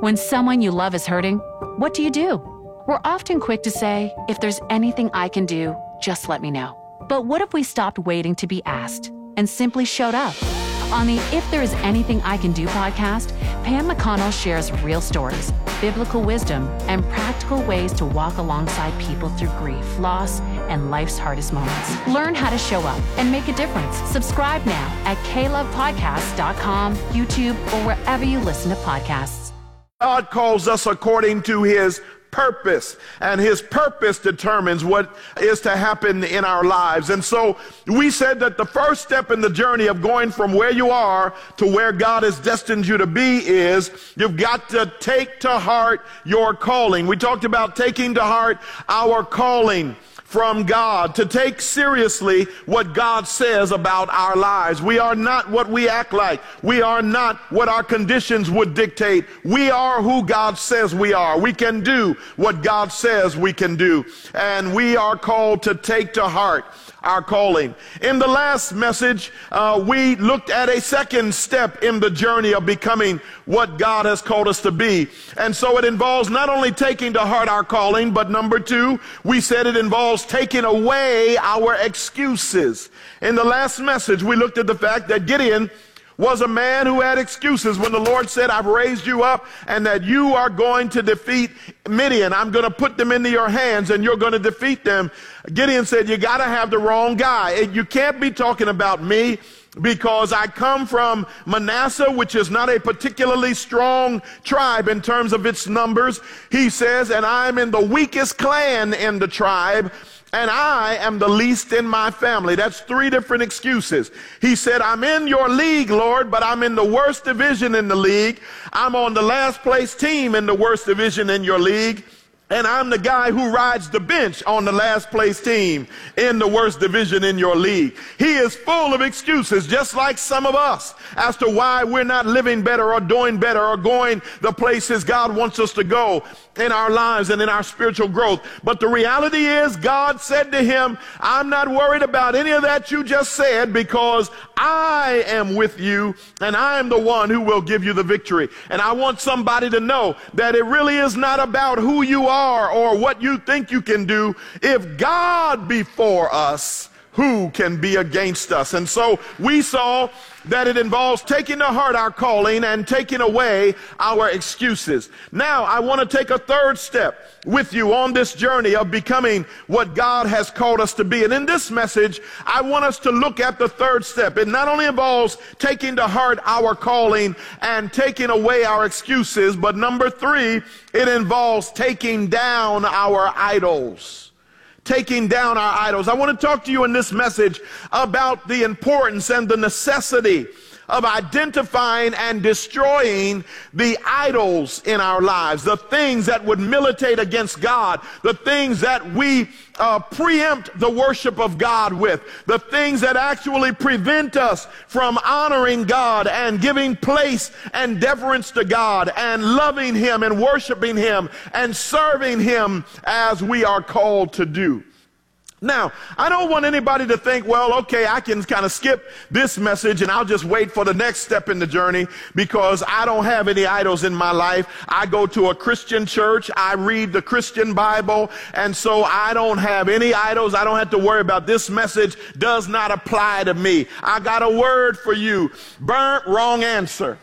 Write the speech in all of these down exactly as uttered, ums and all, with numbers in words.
When someone you love is hurting, what do you do? We're often quick to say, if there's anything I can do, just let me know. But what if we stopped waiting to be asked and simply showed up? On the If There Is Anything I Can Do podcast, Pam McConnell shares real stories, biblical wisdom, and practical ways to walk alongside people through grief, loss, and life's hardest moments. Learn how to show up and make a difference. Subscribe now at k love podcast dot com, YouTube, or wherever you listen to podcasts. God calls us according to his purpose, and his purpose determines what is to happen in our lives. And so we said that the first step in the journey of going from where you are to where God has destined you to be is you've got to take to heart your calling. We talked about taking to heart our calling from God, to take seriously what God says about our lives. We are not what we act like. We are not what our conditions would dictate. We are who God says we are. We can do what God says we can do. And we are called to take to heart our calling. In the last message, uh, we looked at a second step in the journey of becoming what God has called us to be. And so it involves not only taking to heart our calling, but number two, we said it involves taking away our excuses. In the last message, we looked at the fact that Gideon was a man who had excuses when the Lord said, I've raised you up and that you are going to defeat Midian. I'm going to put them into your hands and you're going to defeat them. Gideon said, you got to have the wrong guy. You can't be talking about me because I come from Manasseh, which is not a particularly strong tribe in terms of its numbers. He says, and I'm in the weakest clan in the tribe, and I am the least in my family. That's three different excuses. He said, I'm in your league, Lord, but I'm in the worst division in the league. I'm on the last place team in the worst division in your league. And I'm the guy who rides the bench on the last place team in the worst division in your league. He is full of excuses, just like some of us, as to why we're not living better or doing better or going the places God wants us to go in our lives and in our spiritual growth. But the reality is, God said to him, I'm not worried about any of that you just said, because I am with you and I am the one who will give you the victory. And I want somebody to know that it really is not about who you are or what you think you can do. If God be for us, who can be against us? And so we saw that it involves taking to heart our calling and taking away our excuses. Now, I want to take a third step with you on this journey of becoming what God has called us to be. And in this message, I want us to look at the third step. It not only involves taking to heart our calling and taking away our excuses, but number three, it involves taking down our idols. Taking down our idols. I want to talk to you in this message about the importance and the necessity of identifying and destroying the idols in our lives, the things that would militate against God, the things that we uh, preempt the worship of God with, the things that actually prevent us from honoring God and giving place and deference to God and loving him and worshiping him and serving him as we are called to do. Now, I don't want anybody to think, well, okay, I can kind of skip this message and I'll just wait for the next step in the journey because I don't have any idols in my life. I go to a Christian church. I read the Christian Bible. And so I don't have any idols. I don't have to worry about this message. Does not apply to me. I got a word for you. Burnt, wrong answer.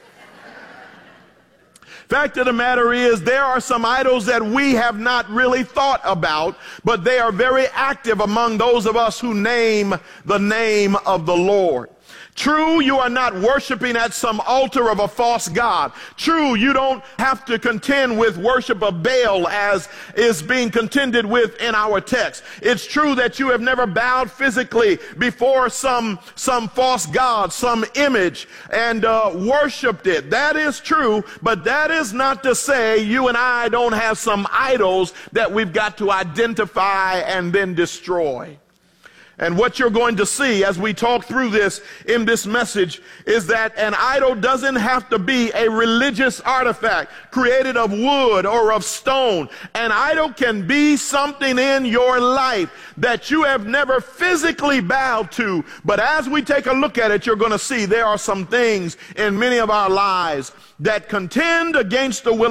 Fact of the matter is, there are some idols that we have not really thought about, but they are very active among those of us who name the name of the Lord. True, you are not worshiping at some altar of a false god. True, you don't have to contend with worship of Baal as is being contended with in our text. It's true that you have never bowed physically before some, some false god, some image, and uh, worshiped it. That is true, but that is not to say you and I don't have some idols that we've got to identify and then destroy. And what you're going to see as we talk through this in this message is that an idol doesn't have to be a religious artifact created of wood or of stone. An idol can be something in your life that you have never physically bowed to. But as we take a look at it, you're going to see there are some things in many of our lives that contend against the will